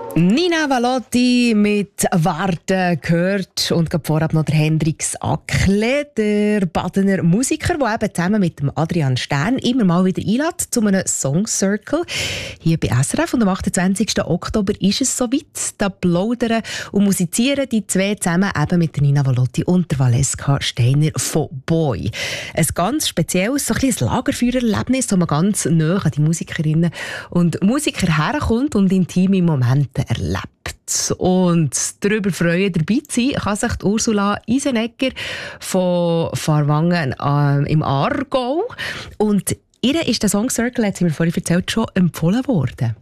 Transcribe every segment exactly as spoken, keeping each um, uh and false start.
Nina Valotti mit «Warten» gehört und gerade vorab noch der Hendrix Ackle, der Badener Musiker, der eben zusammen mit dem Adrian Stern immer mal wieder einlädt zu einem Song Circle hier bei S R F. Und am achtundzwanzigsten Oktober ist es soweit. Da plaudern und musizieren die zwei zusammen eben mit der Nina Valotti und der Valeska Steiner von Boy. Ein ganz spezielles, so ein bisschen ein Lagerfeuererlebnis, wo man ganz nah an die Musikerinnen und Musiker herkommt und intime Momente erlebt. Und darüber freuen, dabei zu sein, kann sich die Ursula Isenegger von Farwangen äh, im Aargau. Und ihr ist der Song Circle, hat sie mir vorhin erzählt, schon empfohlen worden.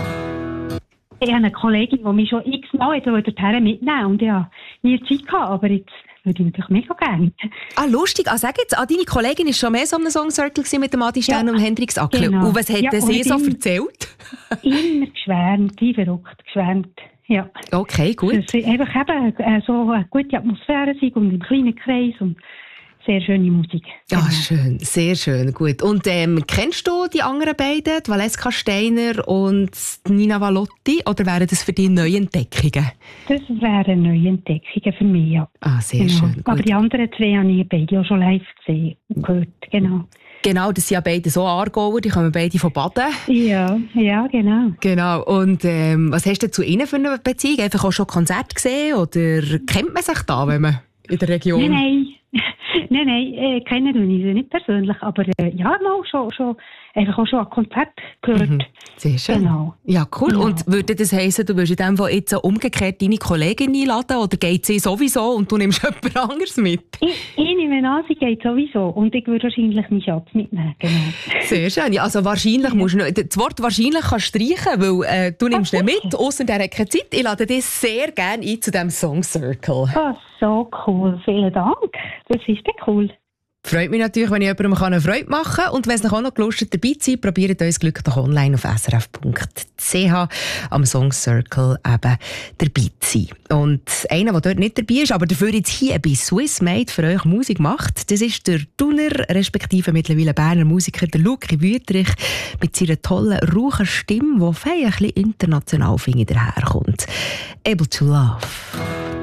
Ich habe eine Kollegin, die mich schon x-mal dorthin mitnehmen und ja, nie Zeit gehabt, aber jetzt würde ich natürlich mega gerne. Ah, lustig. Ah, sag jetzt, ah, deine Kollegin war schon mehr so einem Song Circle mit dem Adi Stern ja, und Hendrix Ackle. Genau. Und was hat ja, sie so erzählt? Immer geschwärmt, wie verrückt geschwärmt. Ja. Okay, gut. Dass es einfach eben so eine gute Atmosphäre sei und im kleinen Kreis und sehr schöne Musik. Ja, genau. Schön, sehr schön, gut. Und ähm, kennst du die anderen beiden, die Valeska Steiner und Nina Valotti, oder wären das für dich Neuentdeckungen? Das wären Neuentdeckungen für mich, ja. Ah, sehr genau. schön. Gut. Aber die anderen zwei habe ich beide auch schon live gesehen und gehört, genau. Genau, das sind ja beide so Aargauer, die kommen beide von Baden. Ja, ja, genau. Genau, und ähm, was hast du zu ihnen für eine Beziehung? Einfach auch schon Konzerte gesehen, oder kennt man sich da, wenn man in der Region... Nein, nein. Nein, nein, äh, kennen wir sie nicht persönlich, aber äh, ja, mal schon, schon, einfach auch schon ein Konzert gehört. Mhm, sehr schön. Genau. Ja, cool. Ja. Und würde das heissen, du würdest in dem Fall jetzt umgekehrt deine Kollegin einladen, oder geht sie sowieso und du nimmst jemand anderes mit? Ich, ich nehme an, sie geht sowieso und ich würde wahrscheinlich meinen Schatz mitnehmen, genau. Sehr schön. Ja, also wahrscheinlich ja. musst du, das Wort «wahrscheinlich» kannst du streichen, weil äh, du nimmst ihn mit, ausser der hat keine Zeit. Ich lade dich sehr gerne ein zu diesem Song Circle. Oh, so cool. Vielen Dank. Das ist ja cool. Freut mich natürlich, wenn ich jemandem eine Freude machen kann. Und wenn es noch auch noch Lust hat, dabei zu sein, probiert euch Glück doch online auf s r f punkt c h am Song Circle eben dabei zu sein. Und einer, der dort nicht dabei ist, aber dafür jetzt hier bei Swiss Made für euch Musik macht, das ist der Thuner, respektive mittlerweile Berner Musiker, der Luki Wüthrich, mit seiner tollen, rauchen Stimme, die fein ein bisschen international, finde ich, daherkommt. Able to Love.